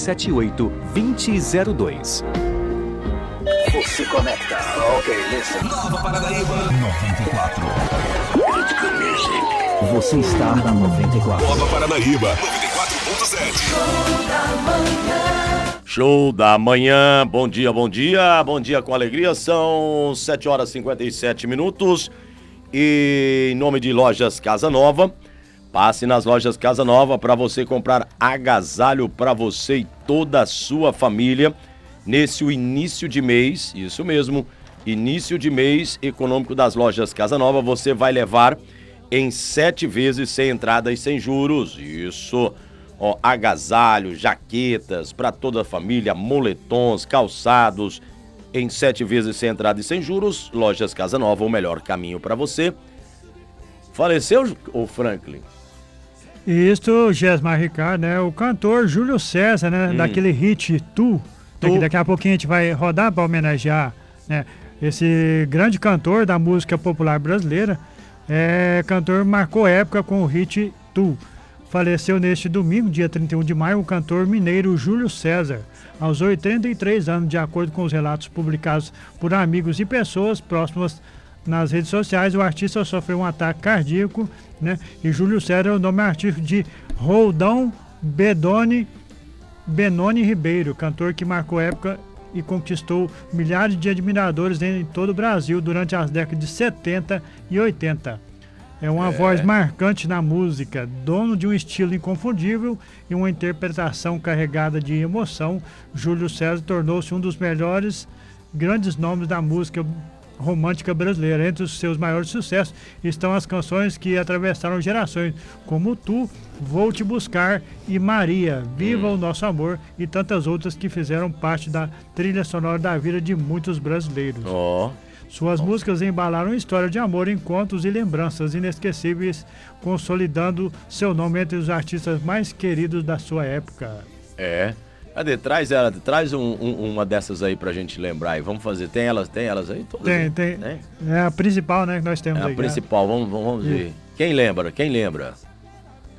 998-2002. Você conecta. Ok, listen. Nova Paranaíba 94. Você está na 94. Nova Paranaíba 94.7. Show da manhã, bom dia, bom dia, bom dia com alegria, são 7 horas e 57 minutos e em nome de Lojas Casa Nova, passe nas Lojas Casa Nova para você comprar agasalho para você e toda a sua família nesse início de mês, isso mesmo, início de mês econômico das Lojas Casa Nova, você vai levar em 7 vezes sem entrada e sem juros, isso. Ó, agasalho, jaquetas para toda a família, moletons, calçados, em 7 vezes sem entrada e sem juros. Lojas Casa Nova, o melhor caminho para você. Faleceu o Franklin? Isso, Gesmar Ricardo, né? O cantor Júlio César, né? Daquele hit Tu. Daqui a pouquinho a gente vai rodar para homenagear, né? Esse grande cantor da música popular brasileira. Cantor marcou época com o hit Tu. Faleceu neste domingo, dia 31 de maio, o cantor mineiro Júlio César, aos 83 anos, de acordo com os relatos publicados por amigos e pessoas próximas nas redes sociais. O artista sofreu um ataque cardíaco, né? E Júlio César é o nome artístico de Roldão Benoni Ribeiro, cantor que marcou época e conquistou milhares de admiradores em todo o Brasil durante as décadas de 70 e 80. É uma voz marcante na música, dono de um estilo inconfundível e uma interpretação carregada de emoção. Júlio César tornou-se um dos melhores grandes nomes da música romântica brasileira. Entre os seus maiores sucessos estão as canções que atravessaram gerações, como Tu, Vou Te Buscar e Maria, Viva o Nosso Amor, e tantas outras que fizeram parte da trilha sonora da vida de muitos brasileiros. Suas músicas embalaram história de amor, encontros e lembranças inesquecíveis, consolidando seu nome entre os artistas mais queridos da sua época. Cadê? Traz uma dessas aí pra gente lembrar aí. Vamos fazer. Tem elas aí? Todas, tem. É a principal, né, que nós temos aí. É a principal, vamos ver. Quem lembra?